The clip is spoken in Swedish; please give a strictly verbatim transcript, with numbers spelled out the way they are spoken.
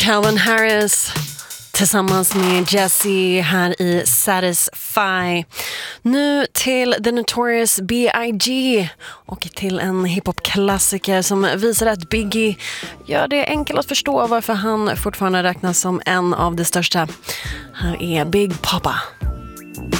Calvin Harris tillsammans med Jesse här i Satisfy. Nu till The Notorious B I G och till en hiphop-klassiker som visar att Biggie gör det enkelt att förstå varför han fortfarande räknas som en av de största. Här är Big Papa.